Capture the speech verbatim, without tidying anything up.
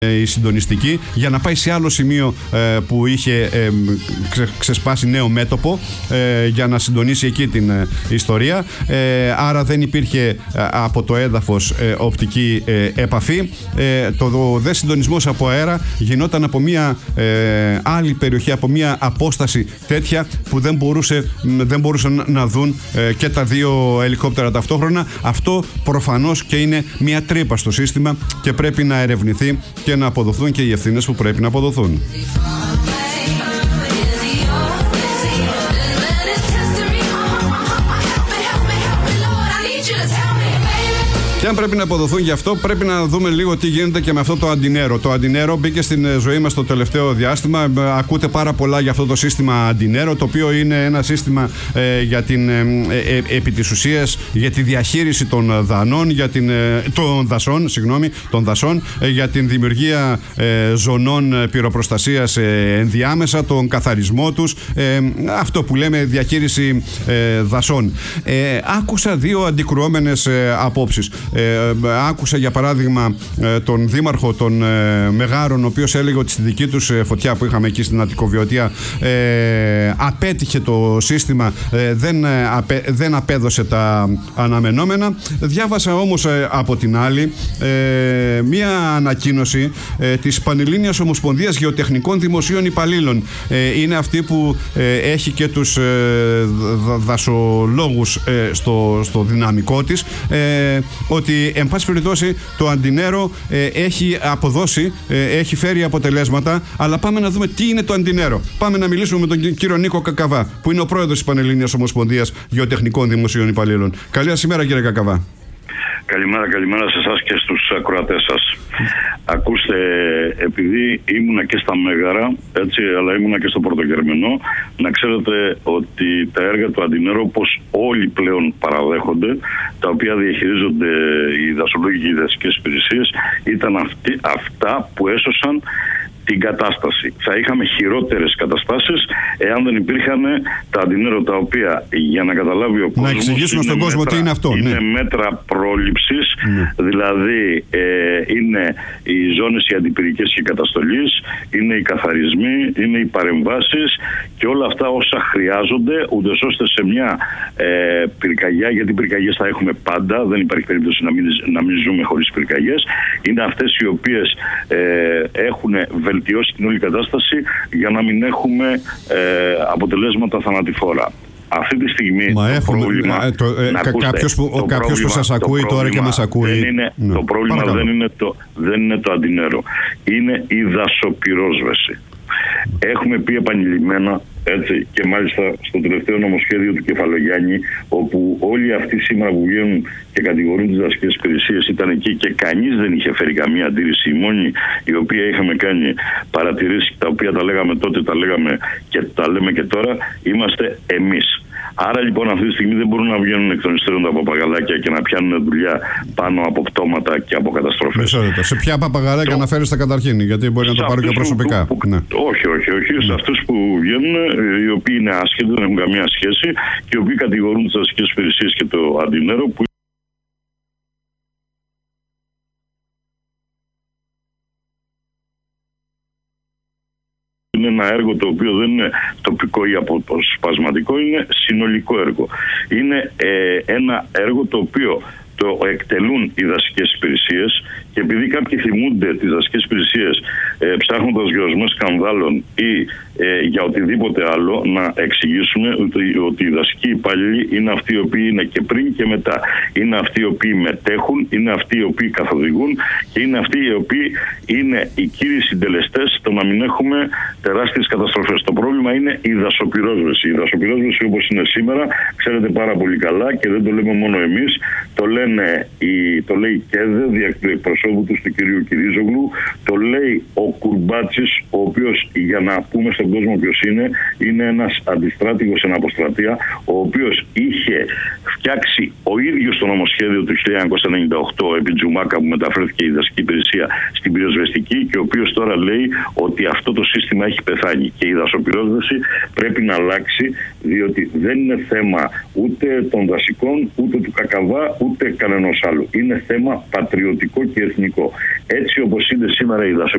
η συντονιστική για να πάει σε άλλο σημείο ε, που είχε ε, ξε, ξεσπάσει νέο μέτωπο ε, για να συντονίσει εκεί την ε, ιστορία. Ε, άρα δεν υπήρχε ε, από το έδαφος ε, οπτική ε, επαφή. Ε, το, το δε συντονισμός από αέρα γινόταν από μια ε, άλλη περιοχή, από μια απόσταση τέτοια που δεν, μπορούσε, δεν μπορούσαν να δουν ε, και τα δύο ελικόπτερα ταυτόχρονα. Αυτό προφανώς και είναι μια τρύπα στο σύστημα και πρέπει να ερευνηθεί και να αποδοθούν και οι ευθύνες που πρέπει να αποδοθούν. Και αν πρέπει να αποδοθούν γι' αυτό, πρέπει να δούμε λίγο τι γίνεται και με αυτό το αντινέρο. Το αντινέρο μπήκε στην ζωή μας το τελευταίο διάστημα. Ακούτε πάρα πολλά για αυτό το σύστημα αντινέρο, το οποίο είναι ένα σύστημα ε, για την, ε, ε, επί της ουσίας, για τη διαχείριση των δανών, για την, ε, των δασών, συγγνώμη, των δασών, ε, για την δημιουργία ε, ζωνών πυροπροστασίας ε, ενδιάμεσα, τον καθαρισμό τους, ε, αυτό που λέμε διαχείριση ε, δασών. Ε, άκουσα δύο αντικρουόμενες ε, απόψεις. Ε, άκουσα για παράδειγμα ε, τον δήμαρχο των ε, Μεγάρων, ο οποίος έλεγε ότι στη δική τους ε, φωτιά που είχαμε εκεί στην Αττικοβιωτία ε, απέτυχε το σύστημα, ε, δεν, ε, απέ, δεν απέδωσε τα αναμενόμενα. Διάβασα όμως ε, από την άλλη ε, μία ανακοίνωση ε, της Πανελλήνιας Ομοσπονδίας Γεωτεχνικών Δημοσίων Υπαλλήλων. Ε, είναι αυτή που ε, έχει και τους ε, δασολόγους ε, στο, στο δυναμικό της, ε, ότι εν πάση περιπτώσει το αντινέρο ε, έχει αποδώσει, ε, έχει φέρει αποτελέσματα, αλλά πάμε να δούμε τι είναι το αντινέρο. Πάμε να μιλήσουμε με τον κύριο Νίκο Κακαβά, που είναι ο πρόεδρος της Πανελλήνιας Ομοσπονδίας Γεωτεχνικών Δημοσίων Υπαλλήλων. Καλή σας ημέρα, κύριε Κακαβά. Καλημέρα, καλημέρα σε εσάς και στους ακροατές σας. Ακούστε, επειδή ήμουνα και στα Μέγαρα, έτσι, αλλά ήμουνα και στο Πρωτογερμενό, να ξέρετε ότι τα έργα του αντινέρο, όπως όλοι πλέον παραδέχονται, τα οποία διαχειρίζονται οι δασολόγοι και οι δασικές υπηρεσίες, ήταν αυτοί, αυτά που έσωσαν την κατάσταση. Θα είχαμε χειρότερες καταστάσεις εάν δεν υπήρχαν τα αντινέρο, τα οποία, για να καταλάβει ο κόσμος, να εξηγήσουμε στον κόσμο μέτρα, τι είναι αυτό. Είναι ναι. μέτρα πρόληψης, ναι. δηλαδή ε, είναι οι ζώνες οι αντιπυρικές και καταστολής, είναι οι καθαρισμοί, είναι οι παρεμβάσεις και όλα αυτά όσα χρειάζονται, ούτως ώστε σε μια ε, πυρκαγιά, γιατί πυρκαγιές θα έχουμε πάντα, δεν υπάρχει περίπτωση να μην, να μην ζούμε χωρίς πυρκαγιές, είναι αυτές οι οποίες ε, έχουν βελτιώσει την όλη κατάσταση για να μην έχουμε ε, αποτελέσματα θανατηφόρα. Αυτή τη στιγμή Μα το έχουμε, πρόβλημα... Ε, το, ε, κα, ακούστε, κάποιος που, το κάποιος που σας ακούει τώρα και μας ακούει... Δεν είναι, ναι. Το πρόβλημα δεν είναι το, δεν είναι το αντινέρο. Είναι η δασοπυρόσβεση. Έχουμε πει επανειλημμένα, έτσι, και μάλιστα στο τελευταίο νομοσχέδιο του Κεφαλογιάννη, όπου όλοι αυτοί σήμερα που βγαίνουν και κατηγορούν τις δασικές υπηρεσίες ήταν εκεί και κανείς δεν είχε φέρει καμία αντίρρηση. Οι μόνοι οι οποίοι είχαμε κάνει παρατηρήσεις, τα οποία τα λέγαμε τότε, τα λέγαμε και τα λέμε και τώρα, είμαστε εμείς. Άρα λοιπόν αυτή τη στιγμή δεν μπορούν να βγαίνουν εκ των υστέρων τα παπαγαλάκια και να πιάνουν δουλειά πάνω από πτώματα και από καταστροφές. Σε ποια παπαγαλάκια το... αναφέρεστε καταρχήν, γιατί μπορεί να το πάρω και προσωπικά. Που, που, ναι. Όχι, όχι, όχι. Ναι. Σε αυτούς που βγαίνουν, οι οποίοι είναι άσχετοι, δεν έχουν καμία σχέση και οι οποίοι κατηγορούν τις δασικές υπηρεσίες και το αντινέρο, που είναι ένα έργο το οποίο δεν είναι τοπικό ή αποσπασματικό, είναι συνολικό έργο. Είναι ε, ένα έργο το οποίο το εκτελούν οι δασικές υπηρεσίες και επειδή κάποιοι θυμούνται τις δασικές υπηρεσίες ε, ψάχνοντας γεωσμές σκανδάλων ή ε, για οτιδήποτε άλλο, να εξηγήσουμε ότι, ότι οι δασικοί υπάλληλοι είναι αυτοί οι οποίοι είναι και πριν και μετά. Είναι αυτοί οι οποίοι μετέχουν, είναι αυτοί οι οποίοι καθοδηγούν και είναι αυτοί οι οποίοι είναι οι κύριοι συντελεστές στο να μην έχουμε τεράστιες καταστροφές. Το πρόβλημα είναι η δασοπυρόσβεση. Η δασοπυρόσβεση όπως είναι σήμερα, ξέρετε πάρα πολύ καλά και δεν το λέμε μόνο εμείς, το λένε η, το λέει η ΚΕΔΕ, δια του εκπροσώπου του, του κυρίου Κυρίζογλου, το λέει ο Κουρμπάτσης, ο οποίος, για να πούμε στον κόσμο ποιος είναι, είναι ένας αντιστράτηγος εν αποστρατεία, ο οποίος είχε φτιάξει ο ίδιος το νομοσχέδιο του χίλια εννιακόσια ενενήντα οκτώ επί Τζουμάκα, που μεταφέρθηκε η δασική υπηρεσία στην πυροσβεστική και ο οποίος τώρα λέει ότι αυτό το σύστημα έχει πεθάνει και η δασοπυρόσβεση πρέπει να αλλάξει, διότι δεν είναι θέμα ούτε των δασικών, ούτε του Κακαβά, ούτε κανενός άλλου. Είναι θέμα πατριωτικό και εθνικό. Έτσι όπως είναι σήμερα η δασοπυρόσβεση